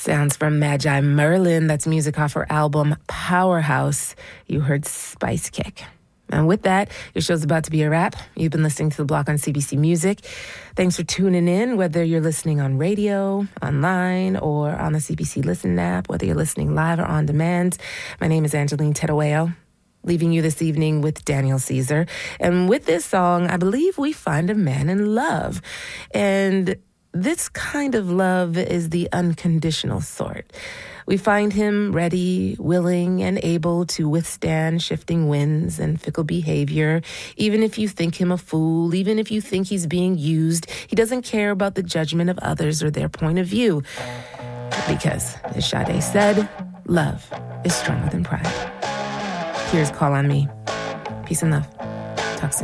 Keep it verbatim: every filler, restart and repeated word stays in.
Sounds from Magi Merlin. That's music off her album Powerhouse. You heard Spice Kick. And with that, your show's about to be a wrap. You've been listening to The Block on C B C Music. Thanks for tuning in, whether you're listening on radio, online, or on the C B C Listen app, whether you're listening live or on demand. My name is Angeline Tedaweo, leaving you this evening with Daniel Caesar. And with this song, I believe we find a man in love. And this kind of love is the unconditional sort. We find him ready, willing, and able to withstand shifting winds and fickle behavior. Even if you think him a fool, even if you think he's being used, he doesn't care about the judgment of others or their point of view. Because, as Sade said, love is stronger than pride. Here's Call on Me. Peace and love.